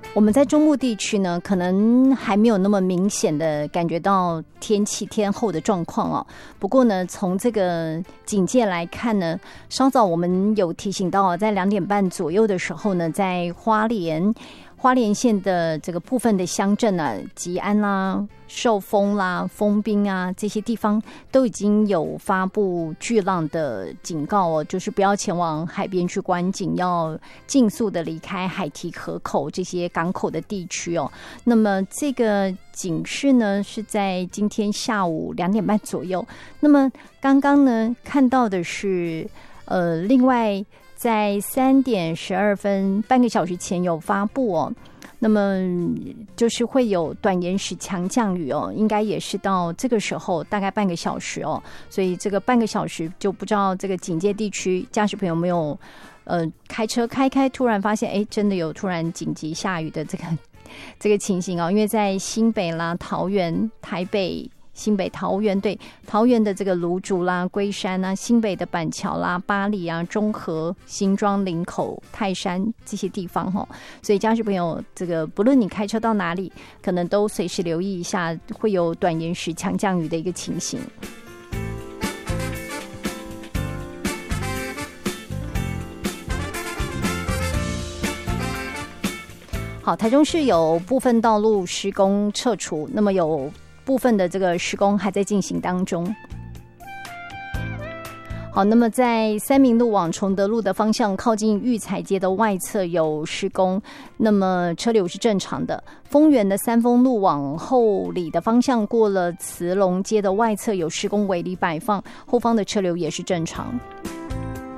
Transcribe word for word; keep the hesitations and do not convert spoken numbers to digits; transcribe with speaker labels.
Speaker 1: 我们在中部地区呢，可能还没有那么明显的感觉到天气天候的状况哦。不过呢，从这个警戒来看呢，稍早我们有提醒到，在两点半左右的时候呢，在花莲。花莲县的这个部分的乡镇啊，吉安啦、寿丰啦、丰滨啊这些地方都已经有发布巨浪的警告哦，就是不要前往海边去观景，要尽速的离开海堤河口这些港口的地区哦。那么这个警示呢是在今天下午两点半左右。那么刚刚呢看到的是，呃，另外。在三点十二分，半个小时前有发布哦，那么就是会有短延时强降雨哦，应该也是到这个时候大概半个小时哦，所以这个半个小时就不知道这个警戒地区驾驶朋友有没有呃开车开开突然发现哎真的有突然紧急下雨的这个这个情形哦，因为在新北啦、桃园、台北。新北桃园对桃园的这个芦竹啦、龟山啊，新北的板桥啦、八里啊、中和、新庄、林口、泰山这些地方哈，所以驾驶朋友这个不论你开车到哪里，可能都随时留意一下，会有短延时强降雨的一个情形。好，台中市有部分道路施工撤除，那么有。部分的这个施工还在进行当中。好，那么在三民路往崇德路的方向，靠近育才街的外侧有施工，那么车流是正常的。丰原的三丰路往后里的方向，过了慈龙街的外侧有施工围篱摆放，后方的车流也是正常。